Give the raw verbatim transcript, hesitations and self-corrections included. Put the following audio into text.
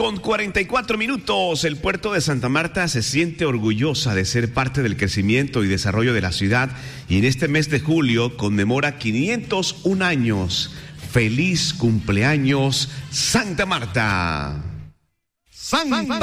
Con cuarenta y cuatro minutos, el puerto de Santa Marta se siente orgullosa de ser parte del crecimiento y desarrollo de la ciudad y en este mes de julio conmemora quinientos un años. ¡Feliz cumpleaños, Santa Marta! Santa